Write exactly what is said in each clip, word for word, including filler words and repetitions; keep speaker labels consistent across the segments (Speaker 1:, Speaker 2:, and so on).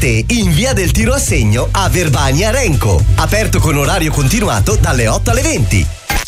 Speaker 1: te in via del Tiro a Segno a Verbania Renco. Aperto con orario continuato dalle otto alle venti.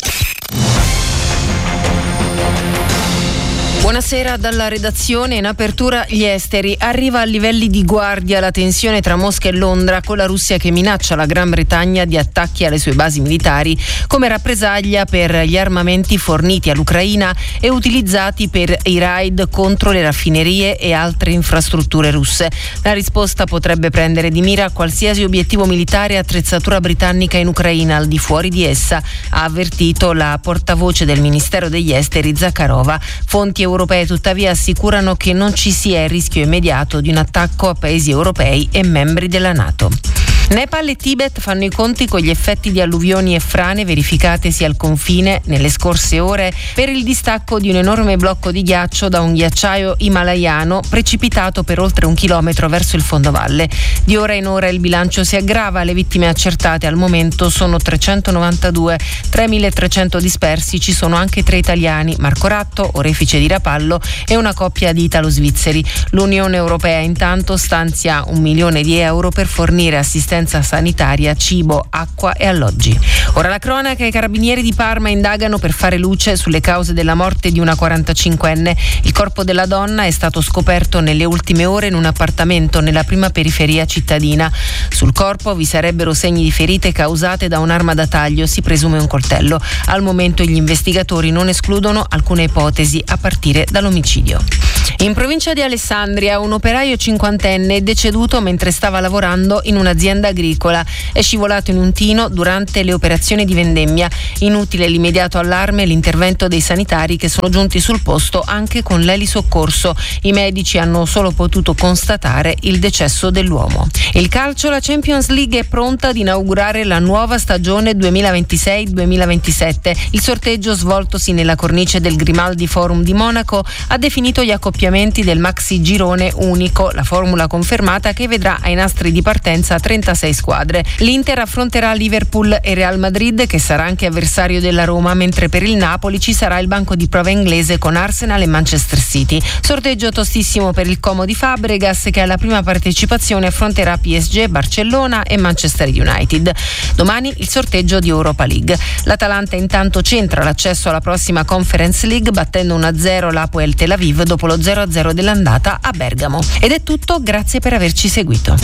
Speaker 2: Buonasera dalla redazione. In apertura gli esteri. Arriva a livelli di guardia la tensione tra Mosca e Londra, con la Russia che minaccia la Gran Bretagna di attacchi alle sue basi militari come rappresaglia per gli armamenti forniti all'Ucraina e utilizzati per i raid contro le raffinerie e altre infrastrutture russe. La risposta potrebbe prendere di mira qualsiasi obiettivo militare e attrezzatura britannica in Ucraina al di fuori di essa, ha avvertito la portavoce del Ministero degli Esteri Zakharova. Fonti europee tuttavia assicurano che non ci sia il rischio immediato di un attacco a paesi europei e membri della NATO. Nepal e Tibet fanno i conti con gli effetti di alluvioni e frane verificatesi al confine nelle scorse ore per il distacco di un enorme blocco di ghiaccio da un ghiacciaio himalayano precipitato per oltre un chilometro verso il fondovalle. Di ora in ora il bilancio si aggrava, le vittime accertate al momento sono trecentonovantadue, tra i milletrecento dispersi ci sono anche tre italiani, Marco Ratto, orefice di Rapallo, e una coppia di italo-svizzeri. L'Unione Europea intanto stanzia un milione di euro per fornire assistenza sanitaria, cibo, acqua e alloggi. Ora la cronaca. I carabinieri di Parma indagano per fare luce sulle cause della morte di una quarantacinquenne. Il corpo della donna è stato scoperto nelle ultime ore in un appartamento nella prima periferia cittadina. Sul corpo vi sarebbero segni di ferite causate da un'arma da taglio, si presume un coltello. Al momento gli investigatori non escludono alcune ipotesi a partire dall'omicidio. In provincia di Alessandria un operaio cinquantenne è deceduto mentre stava lavorando in un'azienda agricola. È scivolato in un tino durante le operazioni di vendemmia. Inutile l'immediato allarme e l'intervento dei sanitari che sono giunti sul posto anche con l'elisoccorso. I medici hanno solo potuto constatare il decesso dell'uomo. Il calcio, la Champions League è pronta ad inaugurare la nuova stagione duemilaventisei duemilaventisette. Il sorteggio svoltosi nella cornice del Grimaldi Forum di Monaco ha definito gli accoppiamenti del maxi girone unico, la formula confermata che vedrà ai nastri di partenza trentasei squadre. L'Inter affronterà Liverpool e Real Madrid, che sarà anche avversario della Roma, mentre per il Napoli ci sarà il banco di prova inglese con Arsenal e Manchester City. Sorteggio tostissimo per il Como di Fabregas, che alla prima partecipazione affronterà P S G, Barcellona e Manchester United. Domani il sorteggio di Europa League. L'Atalanta intanto centra l'accesso alla prossima Conference League battendo uno a zero l'Hapoel Tel Aviv dopo lo zero a zero dell'andata a Bergamo. Ed è tutto, grazie per averci seguito.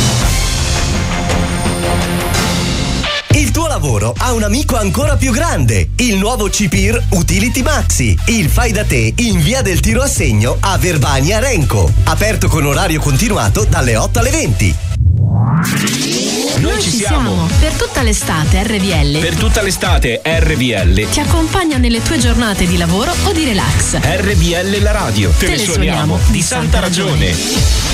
Speaker 1: Il tuo lavoro ha un amico ancora più grande, il nuovo C P I R Utility Maxi, il fai da te in via del Tiro a Segno a Verbania Renco, aperto con orario continuato dalle otto alle venti.
Speaker 3: Noi, Noi ci siamo. siamo. Per tutta l'estate R V L.
Speaker 4: Per tutta l'estate R V L
Speaker 3: ti accompagna nelle tue giornate di lavoro o di relax.
Speaker 4: R V L la radio. Te, Te le suoniamo di santa ragione. ragione.